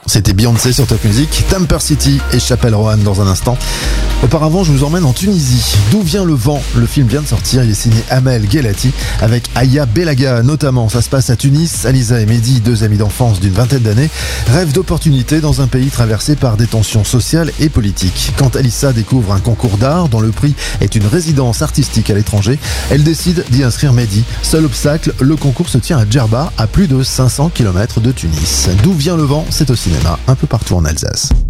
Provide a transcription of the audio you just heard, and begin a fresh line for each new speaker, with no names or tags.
C'était Beyoncé sur Top Music, Tamper City et Chapelle Roanne dans un instant. Auparavant, je vous emmène en Tunisie. D'où vient le vent? Le film vient de sortir, il est signé Amel Guelati avec Aya Belaga notamment. Ça se passe à Tunis. Alisa et Mehdi, deux amis d'enfance d'une vingtaine d'années, rêvent d'opportunités dans un pays traversé par des tensions sociales et politiques. Quand Alissa découvre un concours d'art dont le prix est une résidence artistique à l'étranger, elle décide d'y inscrire Mehdi. Seul obstacle, le concours se tient à Djerba, à plus de 500 km de Tunis. D'où vient le vent? C'est au cinéma, un peu partout en Alsace.